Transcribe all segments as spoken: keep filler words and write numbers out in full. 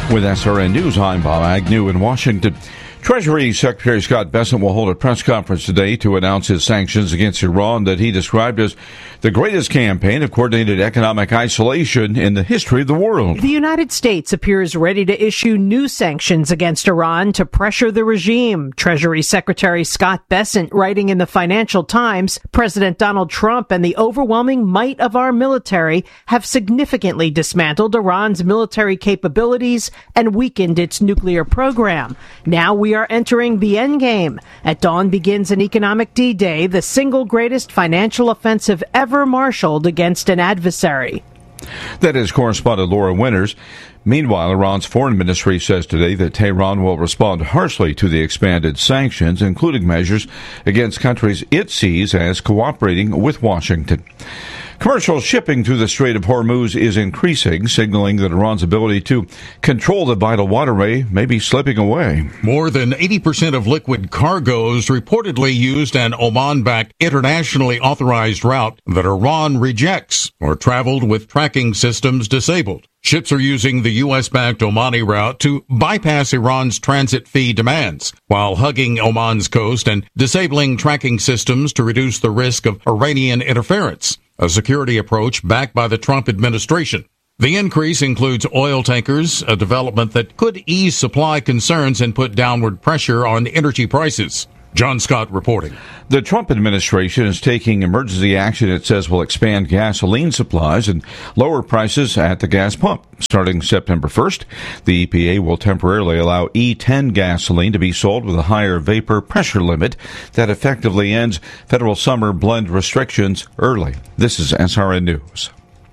With S R N News, I'm Bob Agnew in Washington. Treasury Secretary Scott Bessent will hold a press conference today to announce his sanctions against Iran that he described as the greatest campaign of coordinated economic isolation in the history of the world. The United States appears ready to issue new sanctions against Iran to pressure the regime. Treasury Secretary Scott Bessent writing in the Financial Times, President Donald Trump and the overwhelming might of our military have significantly dismantled Iran's military capabilities and weakened its nuclear program. Now we are entering the endgame. At dawn begins an economic D-Day, the single greatest financial offensive ever marshaled against an adversary. That is correspondent Laura Winters. Meanwhile, Iran's foreign ministry says today that Tehran will respond harshly to the expanded sanctions, including measures against countries it sees as cooperating with Washington. Commercial shipping through the Strait of Hormuz is increasing, signaling that Iran's ability to control the vital waterway may be slipping away. More than eighty percent of liquid cargoes reportedly used an Oman-backed internationally authorized route that Iran rejects or traveled with tracking systems disabled. Ships are using the U S-backed Omani route to bypass Iran's transit fee demands, while hugging Oman's coast and disabling tracking systems to reduce the risk of Iranian interference, a security approach backed by the Trump administration. The increase includes oil tankers, a development that could ease supply concerns and put downward pressure on energy prices. John Scott reporting. The Trump administration is taking emergency action it says will expand gasoline supplies and lower prices at the gas pump. Starting September first, the E P A will temporarily allow E ten gasoline to be sold with a higher vapor pressure limit that effectively ends federal summer blend restrictions early. This is S R N News.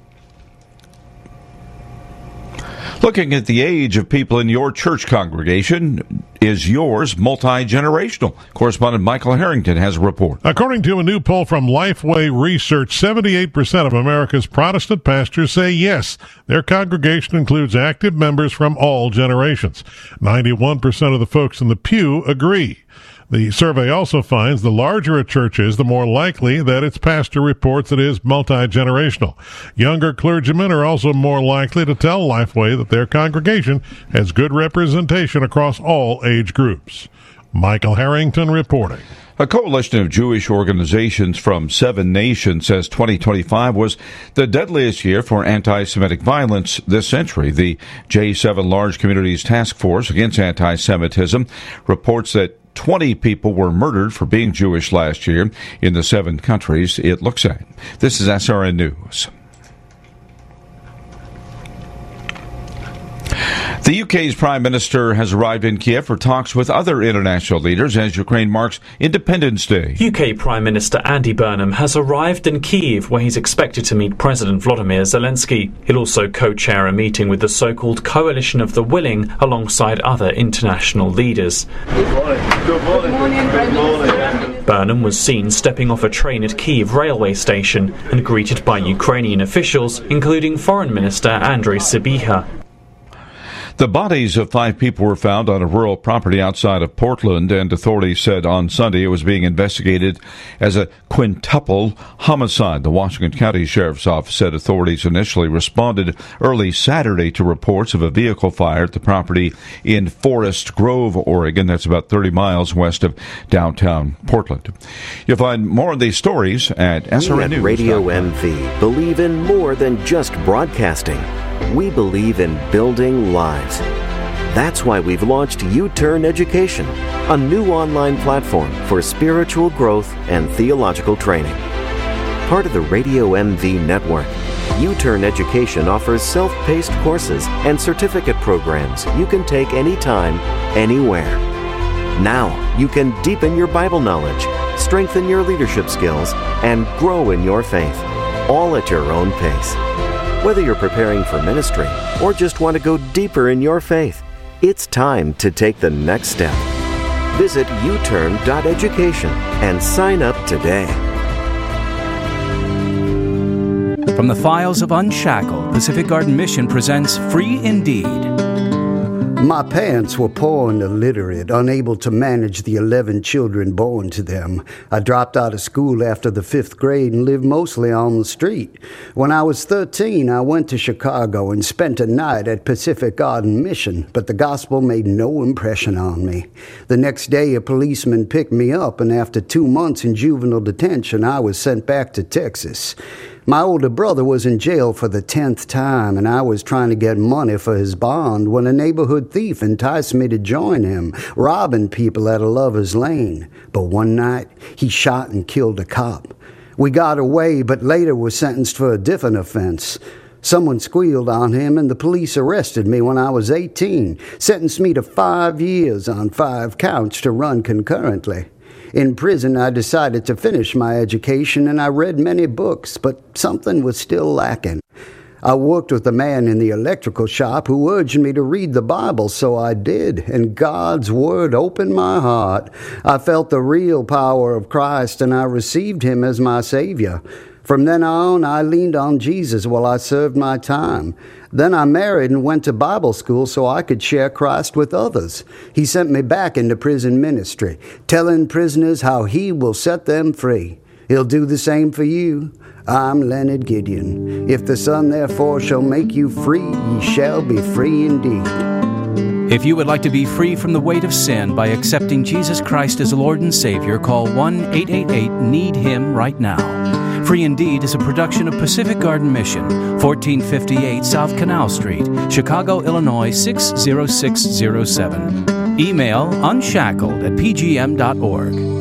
Looking at the age of people in your church congregation, is yours multi-generational? Correspondent Michael Harrington has a report. According to a new poll from Lifeway Research, seventy-eight percent of America's Protestant pastors say yes, their congregation includes active members from all generations. ninety-one percent of the folks in the pew agree. The survey also finds the larger a church is, the more likely that its pastor reports it is multi-generational. Younger clergymen are also more likely to tell Lifeway that their congregation has good representation across all age groups. Michael Harrington reporting. A coalition of Jewish organizations from seven nations says twenty twenty-five was the deadliest year for anti-Semitic violence this century. The J seven Large Communities Task Force Against Anti-Semitism reports that twenty people were murdered for being Jewish last year in the seven countries it looks at. This is S R N News. The U K's Prime Minister has arrived in Kiev for talks with other international leaders as Ukraine marks Independence Day. U K Prime Minister Andy Burnham has arrived in Kyiv, where he's expected to meet President Volodymyr Zelensky. He'll also co-chair a meeting with the so-called Coalition of the Willing alongside other international leaders. Good morning. Good morning. Good morning. Good morning. Burnham was seen stepping off a train at Kyiv railway station and greeted by Ukrainian officials, including Foreign Minister Andriy Sybiha. The bodies of five people were found on a rural property outside of Portland, and authorities said on Sunday it was being investigated as a quintuple homicide. The Washington County Sheriff's Office said authorities initially responded early Saturday to reports of a vehicle fire at the property in Forest Grove, Oregon. That's about thirty miles west of downtown Portland. You'll find more of these stories at S R N News. We at Radio M V believe in more than just broadcasting. We believe in building lives. That's why we've launched U-Turn Education, a new online platform for spiritual growth and theological training. Part of the Radio M V network, U-Turn Education offers self-paced courses and certificate programs you can take anytime, anywhere. Now, you can deepen your Bible knowledge, strengthen your leadership skills, and grow in your faith, all at your own pace. Whether you're preparing for ministry or just want to go deeper in your faith, it's time to take the next step. Visit u turn dot education and sign up today. From the files of Unshackled, Pacific Garden Mission presents Free Indeed. My parents were poor and illiterate, unable to manage the eleven children born to them. I dropped out of school after the fifth grade and lived mostly on the street. When I was thirteen, I went to Chicago and spent a night at Pacific Garden Mission, but the gospel made no impression on me. The next day, a policeman picked me up, and after two months in juvenile detention, I was sent back to Texas. My older brother was in jail for the tenth time, and I was trying to get money for his bond when a neighborhood thief enticed me to join him, robbing people at a lover's lane. But one night, he shot and killed a cop. We got away, but later was sentenced for a different offense. Someone squealed on him, and the police arrested me when I was eighteen, sentenced me to five years on five counts to run concurrently. In prison, I decided to finish my education, and I read many books, but something was still lacking. I worked with a man in the electrical shop who urged me to read the Bible, so I did, and God's Word opened my heart. I felt the real power of Christ, and I received Him as my Savior. From then on, I leaned on Jesus while I served my time. Then I married and went to Bible school so I could share Christ with others. He sent me back into prison ministry, telling prisoners how He will set them free. He'll do the same for you. I'm Leonard Gideon. If the Son therefore shall make you free, ye shall be free indeed. If you would like to be free from the weight of sin by accepting Jesus Christ as Lord and Savior, call one eight eight eight need him right now. Free Indeed is a production of Pacific Garden Mission, fourteen fifty-eight South Canal Street, Chicago, Illinois six zero six zero seven. Email unshackled at p g m dot org.